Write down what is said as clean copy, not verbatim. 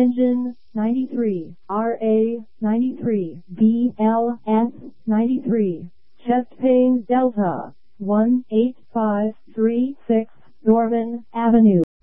Engine 93, RA 93, BLS 93, chest pain Delta 18536, Norman Avenue.